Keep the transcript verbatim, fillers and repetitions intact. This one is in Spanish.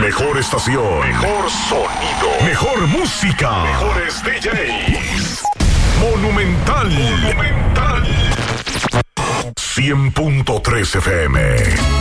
Mejor estación. Mejor sonido. Mejor música. Mejores D Js. Monumental. Monumental. cien punto tres F M.